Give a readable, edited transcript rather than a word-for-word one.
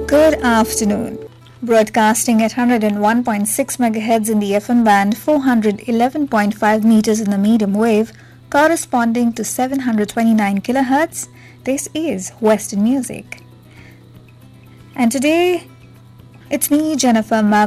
Good afternoon. Broadcasting at 101.6 MHz in the FM band, 411.5 meters in the medium wave, corresponding to 729 kHz, this is Western Music. And today, it's me, Jennifer